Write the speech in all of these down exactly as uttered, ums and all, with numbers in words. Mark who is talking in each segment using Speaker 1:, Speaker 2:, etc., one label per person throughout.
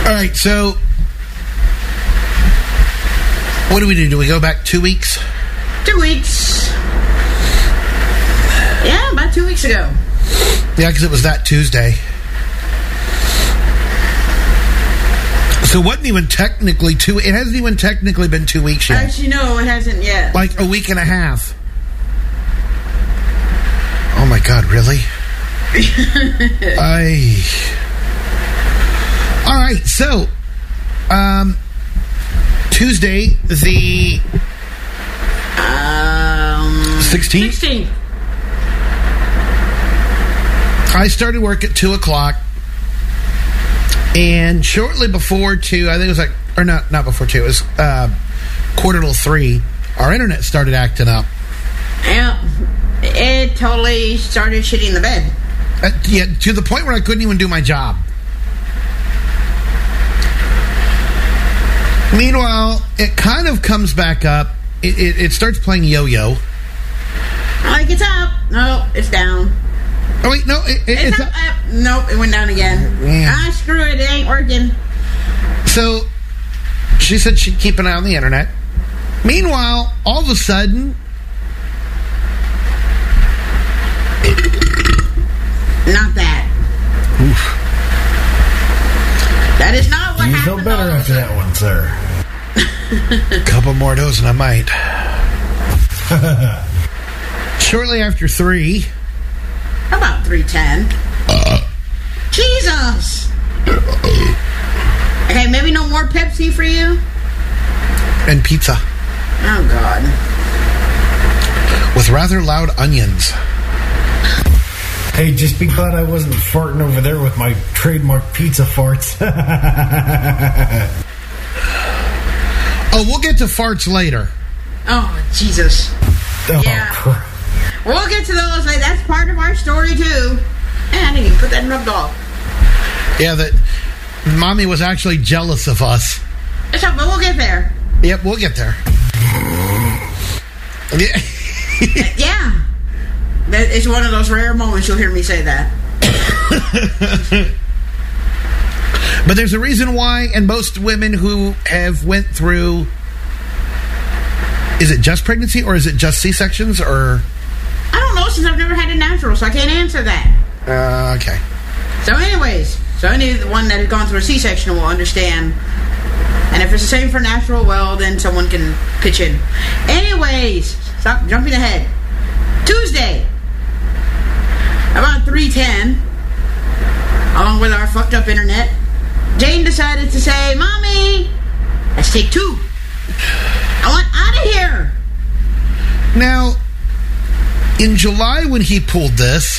Speaker 1: All right, so what do we do? Do we go back two weeks?
Speaker 2: Two weeks. Yeah, about two weeks ago.
Speaker 1: Yeah, because it was that Tuesday. So it wasn't even technically two. It hasn't even technically been two weeks yet.
Speaker 2: Actually, no, it hasn't yet.
Speaker 1: Like a week and a half. Oh my God, really? I. All right, so um, Tuesday, the
Speaker 2: um,
Speaker 1: sixteenth.
Speaker 2: sixteenth.
Speaker 1: I started work at two o'clock, and shortly before two, I think it was like, or not, not before two. It was uh, quarter till three. Our internet started acting up.
Speaker 2: Yeah, it totally started shitting the bed.
Speaker 1: Uh, yeah, to the point where I couldn't even do my job. Meanwhile, it kind of comes back up. It, it, it starts playing yo-yo.
Speaker 2: Like, it's up. No, it's down.
Speaker 1: Oh, wait, no. It, it,
Speaker 2: It's,
Speaker 1: it's
Speaker 2: up,
Speaker 1: up.
Speaker 2: up. Nope, it went down again.
Speaker 1: Yeah.
Speaker 2: Ah, screw it. It ain't working.
Speaker 1: So, she said she'd keep an eye on the internet. Meanwhile, all of a sudden...
Speaker 2: Not that.
Speaker 1: Oof.
Speaker 2: That is not what
Speaker 3: You
Speaker 2: happened.
Speaker 3: feel better after that one, sir.
Speaker 1: A couple more of those and I might. Shortly after three...
Speaker 2: How about three ten?
Speaker 1: Uh,
Speaker 2: Jesus! Okay, maybe no more Pepsi for you?
Speaker 1: and pizza.
Speaker 2: Oh, God.
Speaker 1: With rather loud onions.
Speaker 3: Hey, just be glad I wasn't farting over there with my trademark pizza farts.
Speaker 1: Oh, we'll get to farts later.
Speaker 2: Oh, Jesus.
Speaker 3: Oh,
Speaker 2: Yeah.
Speaker 3: crap.
Speaker 2: We'll get to those later. That's part of our story, too. And I didn't even put that in rubbed off.
Speaker 1: Yeah, that Mommy was actually jealous of us.
Speaker 2: It's up, but we'll get there.
Speaker 1: Yep, we'll get there. Yeah.
Speaker 2: Yeah. That is one of those rare moments you'll hear me say that.
Speaker 1: But there's a reason why, and most women who have went through, is it just pregnancy or is it just C-sections or?
Speaker 2: I don't know, since I've never had a natural, so I can't answer that.
Speaker 1: Uh, okay.
Speaker 2: So anyways, so anyone that has gone through a C-section will understand. And if it's the same for natural, well, then someone can pitch in. Anyways, stop jumping ahead. Tuesday, about three ten, along with our fucked up internet, Jane decided to say, Mommy, let's take two. I want out of here.
Speaker 1: Now, in July when he pulled this,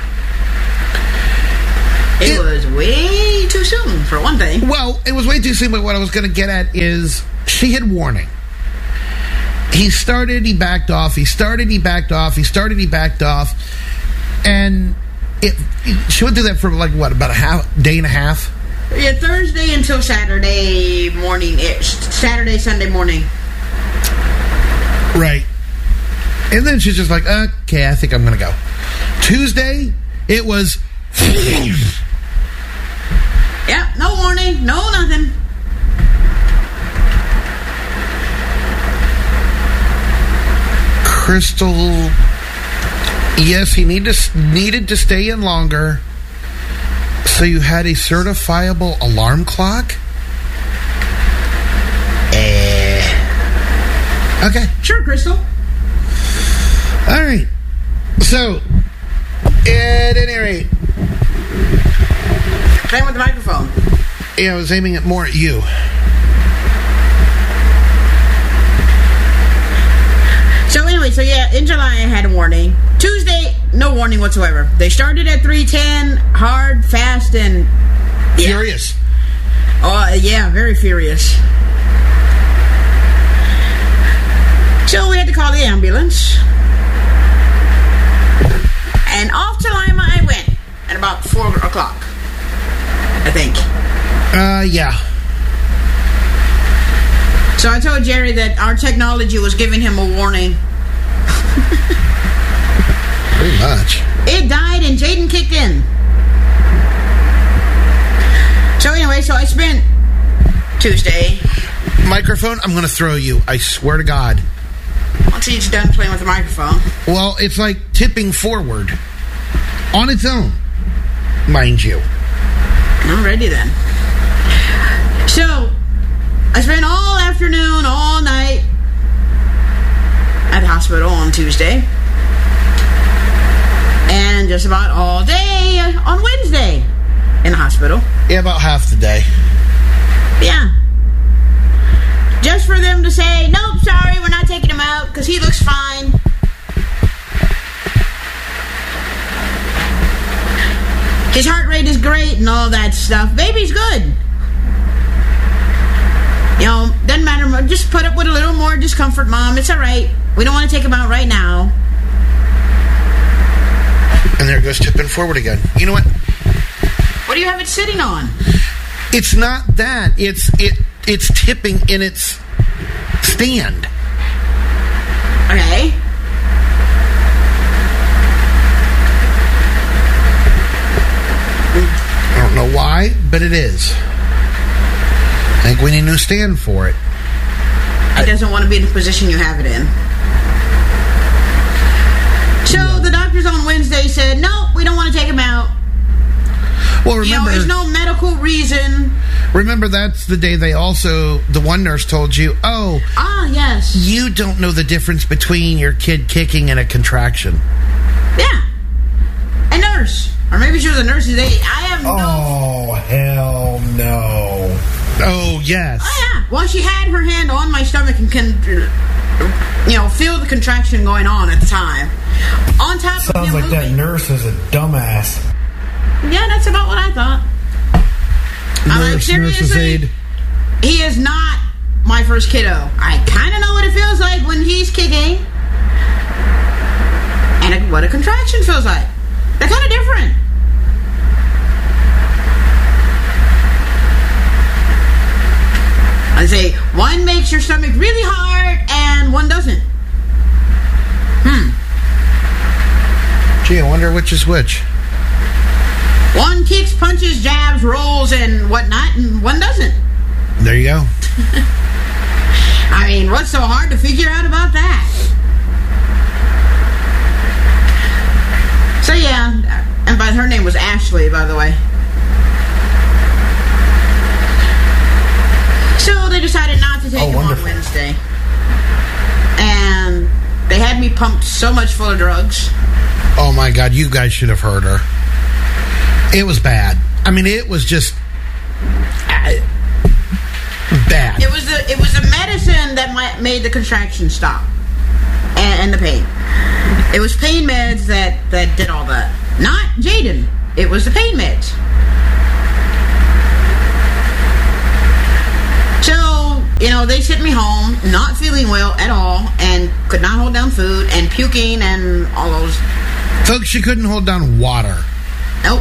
Speaker 2: It,
Speaker 1: It-
Speaker 2: was way too soon, for one thing.
Speaker 1: well, it was way too soon, but what I was going to get at is she had warning. He started, he backed off, he started, he backed off, he started, he backed off, and it, she went through that for like, what, about a half, day and a half?
Speaker 2: Yeah, Thursday until Saturday morning-ish. Saturday, Sunday morning.
Speaker 1: Right. And then she's just like, okay, I think I'm going to go. Tuesday, it was...
Speaker 2: Yeah, no warning, no nothing.
Speaker 1: Crystal, yes, he needed to, needed to stay in longer. So you had a certifiable alarm clock? Eh. Okay.
Speaker 2: Sure, Crystal.
Speaker 1: All right. So, at any rate,
Speaker 2: Playing with the microphone.
Speaker 1: yeah, I was aiming it more at you.
Speaker 2: So anyway, so yeah, in July I had a warning. Tuesday, no warning whatsoever. They started at three ten, hard, fast, and... Yeah.
Speaker 1: Furious.
Speaker 2: Oh, yeah, very furious. So we had to call the ambulance. And off to Lima I went at about four o'clock, I think.
Speaker 1: Uh, yeah.
Speaker 2: So I told Jerry that our technology was giving him a warning.
Speaker 1: Pretty much.
Speaker 2: It died and Jaden kicked in. So anyway, so I spent Tuesday.
Speaker 1: Microphone, I'm going to throw you. I swear to God.
Speaker 2: Once he's done playing with the microphone.
Speaker 1: Well, it's like tipping forward on its own, mind you.
Speaker 2: Alrighty then. So, I spent all afternoon, all night at the hospital on Tuesday. And just about all day on Wednesday in the hospital.
Speaker 1: Yeah, about half the day.
Speaker 2: Yeah. Just for them to say, nope, sorry, we're not taking him out because he looks fine. His heart rate is great and all that stuff. Baby's good. You know, doesn't matter. Just put up with a little more discomfort, Mom. It's all right. We don't want to take him out right now.
Speaker 1: And there it goes tipping forward again. You know what?
Speaker 2: What do you have it sitting on?
Speaker 1: It's not that. It's it. It's tipping in its stand.
Speaker 2: Okay.
Speaker 1: I don't know why, but it is. I think we need a new stand for it.
Speaker 2: It doesn't want to be in the position you have it in. So no. The doctors on Wednesday said, no, we don't want to take him out.
Speaker 1: Well, remember,
Speaker 2: you know, there's no medical reason.
Speaker 1: Remember, that's the day they also, the one nurse told you, oh,
Speaker 2: ah, yes,
Speaker 1: you don't know the difference between your kid kicking and a contraction.
Speaker 2: Yeah, a nurse, or maybe she was a nurse's aide. I have no.
Speaker 3: Oh hell no!
Speaker 1: Oh yes.
Speaker 2: Oh yeah. Well, she had her hand on my stomach and can, you know, feel the contraction going on at the time. On top
Speaker 3: Sounds
Speaker 2: of him
Speaker 3: like
Speaker 2: moving.
Speaker 3: That nurse is a dumbass.
Speaker 2: Yeah, that's about what I thought.
Speaker 1: Nurse,
Speaker 2: I'm like, seriously,
Speaker 1: nurse's aide.
Speaker 2: He is not my first kiddo. I kind of know what it feels like when he's kicking, and a, what a contraction feels like. They're kind of different. I say one makes your stomach really hard, and one doesn't. Hmm.
Speaker 1: Gee, I wonder which is which.
Speaker 2: One kicks, punches, jabs, rolls, and whatnot, and one doesn't.
Speaker 1: There you go.
Speaker 2: I mean, what's so hard to figure out about that? So yeah, and by her name was Ashley, by the way. So they decided not to take
Speaker 3: Oh,
Speaker 2: him
Speaker 3: wonderful.
Speaker 2: on Wednesday, and they had me pumped so much full of drugs.
Speaker 1: Oh my God, you guys should have heard her. It was bad. I mean, it was just uh, bad.
Speaker 2: It was the it was the medicine that might, made the contraction stop, and, and the pain. It was pain meds that, that did all that. Not Jaden. It was the pain meds. So, you know, they sent me home, not feeling well at all, and could not hold down food, and puking, and all those.
Speaker 1: Folks, she couldn't hold down water.
Speaker 2: Nope.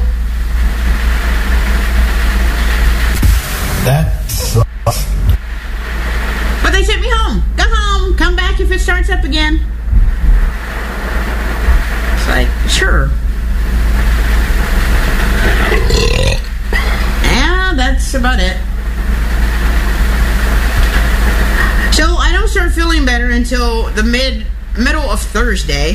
Speaker 3: That sucks.
Speaker 2: But they sent me home. Go home. Come back if it starts up again. It's like, sure. Yeah, that's about it. So I don't start feeling better until the mid middle of Thursday.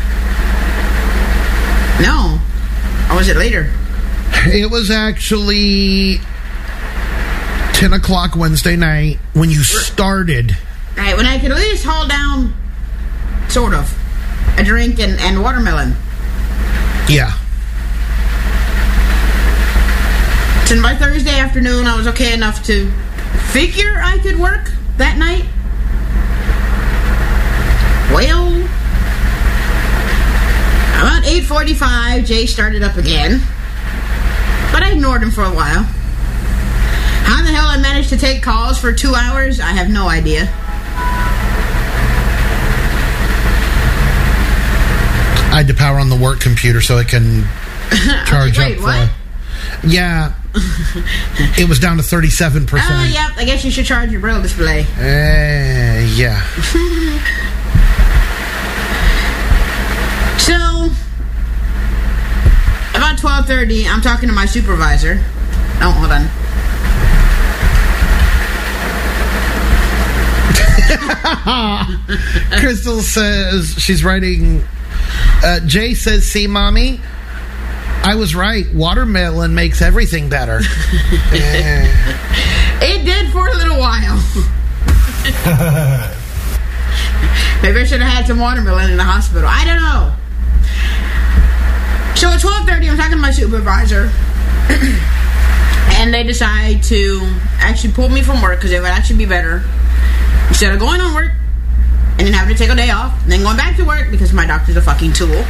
Speaker 2: No. Or was it later?
Speaker 1: It was actually ten o'clock Wednesday night when you started.
Speaker 2: Right, when I could at least hold down, sort of, a drink and, and watermelon.
Speaker 1: Yeah.
Speaker 2: So by Thursday afternoon, I was okay enough to figure I could work that night. Well, about eight forty-five, Jay started up again. But I ignored him for a while. How the hell I managed to take calls for two hours, I have no idea.
Speaker 1: I had to power on the work computer so it can charge
Speaker 2: Wait,
Speaker 1: up.
Speaker 2: what?
Speaker 1: The, yeah. It was down to thirty-seven percent.
Speaker 2: Oh, yep, I guess you should charge your braille display.
Speaker 1: Uh, yeah.
Speaker 2: So, about twelve thirty, I'm talking to my supervisor. Oh, hold on.
Speaker 1: Crystal says, she's writing, uh, Jay says, see, Mommy, I was right. Watermelon makes everything better.
Speaker 2: It did for a little while. Maybe I should have had some watermelon in the hospital. I don't know. So at twelve thirty, I'm talking to my supervisor. And they decide to actually pull me from work because it would actually be better. Instead of going on work and then having to take a day off and then going back to work because my doctor's a fucking tool.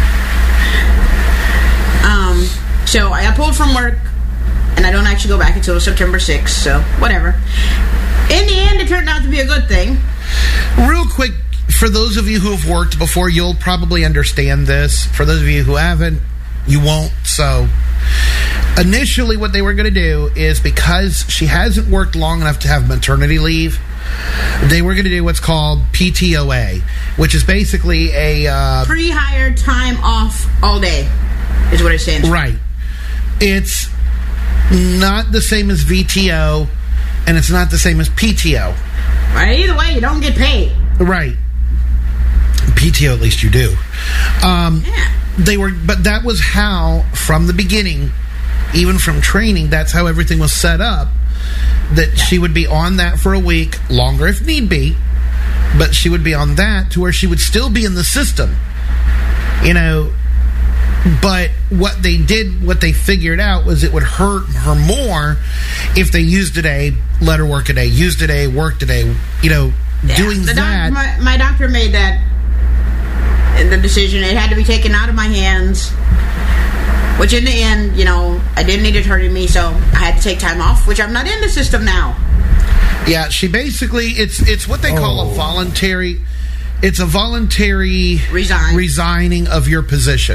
Speaker 2: Um, so I got pulled from work and I don't actually go back until September sixth, so whatever. In the end, it turned out to be a good thing.
Speaker 1: Real quick, for those of you who have worked before, you'll probably understand this. For those of you who haven't, you won't. So initially what they were going to do is, because she hasn't worked long enough to have maternity leave, they were going to do what's called P T O A, which is basically a... Uh,
Speaker 2: pre-hired time off all day is what it stands for.
Speaker 1: Right. It's not the same as V T O, and it's not the same as P T O.
Speaker 2: Right, either way, you don't get paid.
Speaker 1: Right. P T O, at least you do. Um,
Speaker 2: yeah.
Speaker 1: They were, but that was how, from the beginning, even from training, that's how everything was set up. That she would be on that for a week, longer if need be, but she would be on that to where she would still be in the system. You know, but what they did, what they figured out was it would hurt her more if they used a day, let her work a day, used a day, worked a day, you know,
Speaker 2: yeah.
Speaker 1: doing
Speaker 2: the
Speaker 1: that.
Speaker 2: Doc, my, my doctor made that the decision. It had to be taken out of my hands, which in the end, you know, I didn't need it hurting me, so I had to take time off, which I'm not in the system now.
Speaker 1: Yeah, she basically, it's it's what they call
Speaker 3: Oh.
Speaker 1: a voluntary, it's a voluntary
Speaker 2: Resign.
Speaker 1: resigning of your position.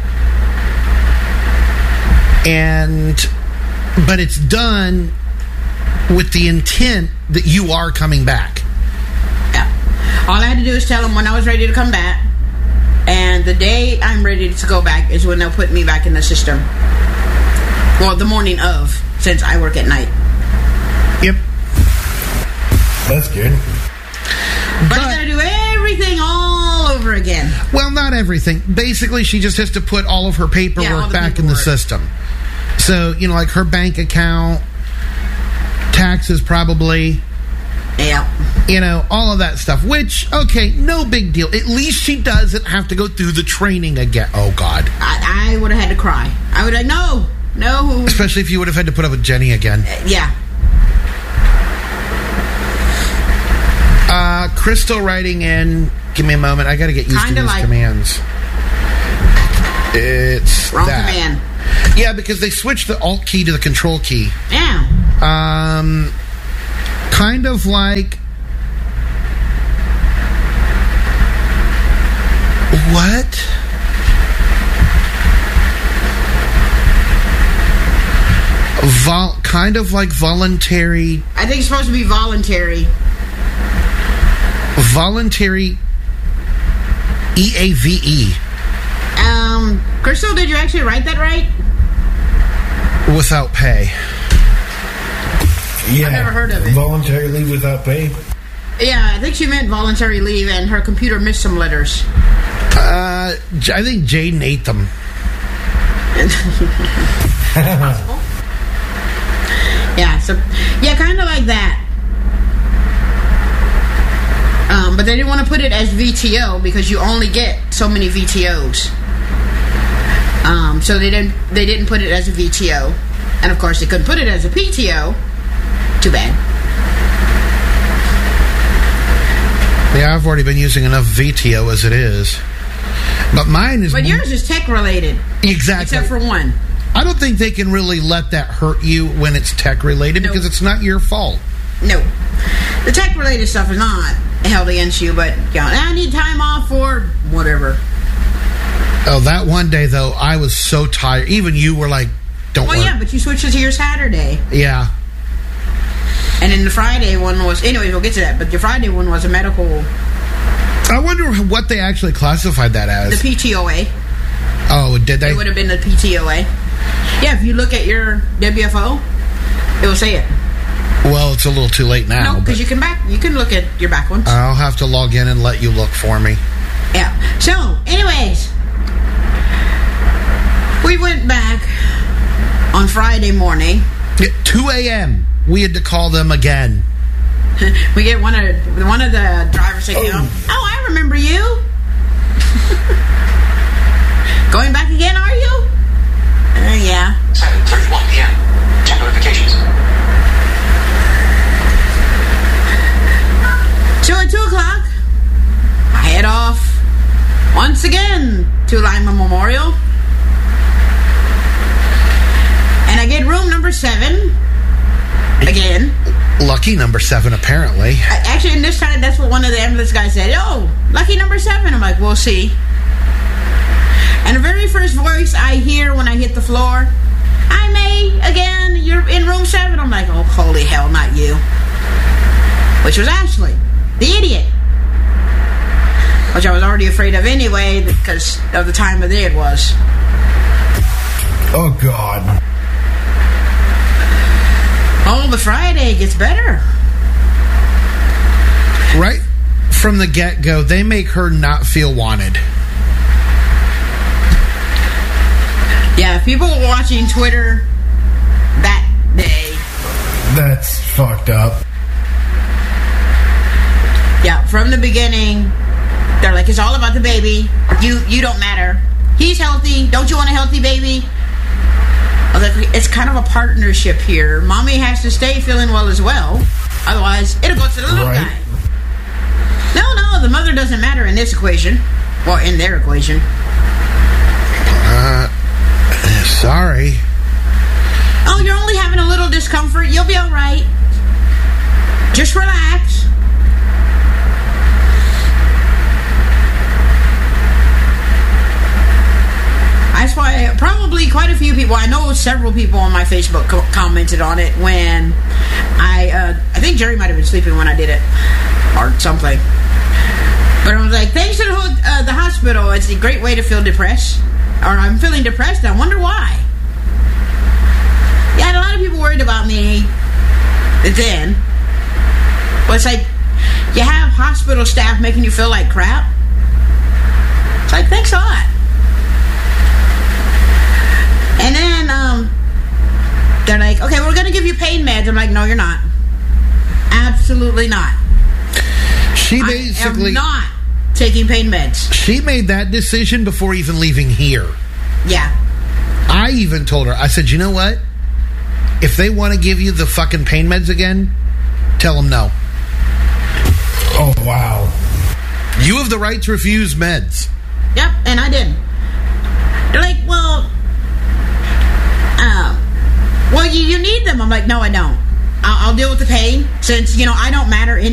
Speaker 1: And, but it's done with the intent that you are coming back.
Speaker 2: Yeah. All I had to do is tell them when I was ready to come back, and the day I'm ready to go back is when they'll put me back in the system. Well, the morning of, since I work at night.
Speaker 1: Yep.
Speaker 3: That's good.
Speaker 2: But, but I gotta do everything all over again.
Speaker 1: Well, not everything. Basically, she just has to put all of her paperwork
Speaker 2: Yeah, all the
Speaker 1: back in the
Speaker 2: paperwork.
Speaker 1: system. So, you know, like her bank account, taxes probably,
Speaker 2: Yeah.
Speaker 1: you know, all of that stuff. Which, okay, no big deal. At least she doesn't have to go through the training again. Oh, God.
Speaker 2: I, I would have had to cry. I would have, no, no.
Speaker 1: Especially if you would have had to put up with Jenny again.
Speaker 2: Yeah.
Speaker 1: Uh, Crystal writing in, give me a moment. I got to get used
Speaker 2: Kinda
Speaker 1: to these
Speaker 2: like-
Speaker 1: commands. It's
Speaker 2: Wrong
Speaker 1: that.
Speaker 2: command.
Speaker 1: Yeah, because they switched the Alt key to the Control key.
Speaker 2: Yeah.
Speaker 1: Um, kind of like... What? Vol- kind of like voluntary...
Speaker 2: I think it's supposed to be voluntary.
Speaker 1: Voluntary E A V E.
Speaker 2: Um, Crystal, did you actually write that right?
Speaker 1: Without pay.
Speaker 3: Yeah.
Speaker 2: I've never heard of it.
Speaker 3: Voluntary leave without pay.
Speaker 2: Yeah, I think she meant voluntary leave, and her computer missed some letters.
Speaker 1: Uh, J- I think Jaden ate them.
Speaker 2: Possible. Yeah, so yeah, kind of like that. Um, but they didn't want to put it as V T O because you only get so many V T Os. Um, so they didn't they didn't put it as a V T O, and of course they couldn't put it as a P T O. Too bad.
Speaker 1: Yeah, I've already been using enough V T O as it is. But mine is...
Speaker 2: But yours is tech related,
Speaker 1: Exactly.
Speaker 2: except for one.
Speaker 1: I don't think they can really let that hurt you when it's tech related
Speaker 2: Nope.
Speaker 1: because it's not your fault.
Speaker 2: No, the tech related stuff is not held against you, but you know, I need time off for whatever.
Speaker 1: Oh, that one day, though, I was so tired. Even you were like, don't
Speaker 2: Well,
Speaker 1: work.
Speaker 2: yeah, but you switched it to your Saturday.
Speaker 1: Yeah.
Speaker 2: And then the Friday one was, anyways, we'll get to that, but the Friday one was a medical,
Speaker 1: I wonder what they actually classified that
Speaker 2: the
Speaker 1: as.
Speaker 2: P T O A.
Speaker 1: Oh, did they?
Speaker 2: It would have been the P T O A. Yeah, if you look at your W F O, it will say it.
Speaker 1: Well, it's a little too late now.
Speaker 2: No, because you can back. You can look at your back ones.
Speaker 1: I'll have to log in and let you look for me.
Speaker 2: Yeah. So, anyways, we went back on Friday morning.
Speaker 1: At two a.m. We had to call them again.
Speaker 2: We get one of one of the drivers say,
Speaker 1: Oh.
Speaker 2: "Oh, I remember you. Going back again, are you?" Uh, yeah.
Speaker 4: seven thirty-one p.m. Check notifications.
Speaker 2: So at two o'clock, I head off once again to Lima Memorial. And I get room number seven again.
Speaker 1: Lucky number seven, apparently.
Speaker 2: I, actually, in this time, that's what one of the ambulance guys said. Oh, lucky number seven. I'm like, we'll see. And the very first voice I hear when I hit the floor, "Hi, May, again, you're in room seven." I'm like, oh, holy hell, not you. Which was Ashley, the idiot. Which I was already afraid of anyway because of the time of day it was.
Speaker 3: Oh, God.
Speaker 2: Oh, but Friday gets better.
Speaker 1: Right from the get-go, they make her not feel wanted.
Speaker 2: Yeah, if people were watching Twitter that day.
Speaker 3: That's fucked up.
Speaker 2: Yeah, from the beginning, they're like, it's all about the baby. You you don't matter. He's healthy. Don't you want a healthy baby? I was like, it's kind of a partnership here. Mommy has to stay feeling well as well. Otherwise, it'll go to the little
Speaker 3: Right.
Speaker 2: guy. No, no, the mother doesn't matter in this equation. Well, in their equation.
Speaker 1: Uh, sorry.
Speaker 2: Oh, you're only having a little discomfort. You'll be all right. Just relax. That's why probably quite a few people, I know several people on my Facebook co- commented on it when I, uh, I think Jerry might have been sleeping when I did it, or something. But I was like, thanks to the, ho- uh, the hospital, it's a great way to feel depressed. Or I'm feeling depressed, I wonder why. Yeah, I had a lot of people worried about me then. But it's like, you have hospital staff making you feel like crap. It's like, thanks a lot. And then, um, they're like, okay, we're going to give you pain meds. I'm like, no, you're not. Absolutely not.
Speaker 1: She basically...
Speaker 2: I am not taking pain meds.
Speaker 1: She made that decision before even leaving here.
Speaker 2: Yeah.
Speaker 1: I even told her, I said, you know what? If they want to give you the fucking pain meds again, tell them no.
Speaker 3: Oh, wow.
Speaker 1: You have the right to refuse meds.
Speaker 2: Yep, and I did. They're like, well, uh, well, you, you need them. I'm like, no, I don't. I'll, I'll deal with the pain since, you know, I don't matter in